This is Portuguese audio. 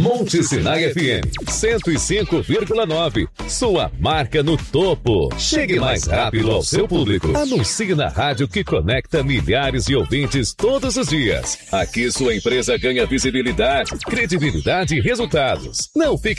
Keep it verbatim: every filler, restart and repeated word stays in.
Monte Sinai F M cento e cinco vírgula nove. Sua marca no topo. Chegue mais rápido ao seu público. Anuncie na rádio que conecta milhares de ouvintes todos os dias. Aqui sua empresa ganha visibilidade, credibilidade e resultados. Não fique